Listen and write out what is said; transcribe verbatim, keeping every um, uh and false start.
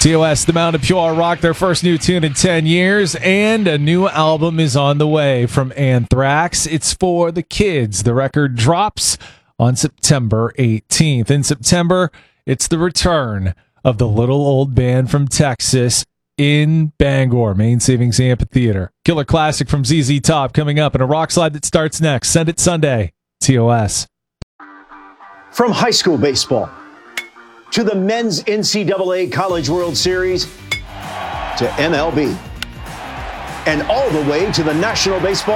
T O S, The Mountain of Pure Rock, their first new tune in ten years, and a new album is on the way from Anthrax. It's for the kids. The record drops on September eighteenth. In September, it's the return of the little old band from Texas in Bangor, Main Savings Amphitheater. Killer classic from Z Z Top coming up, and a rock slide that starts next. Send it Sunday. T O S. From high school baseball to the men's N C double A College World Series to M L B and all the way to the National Baseball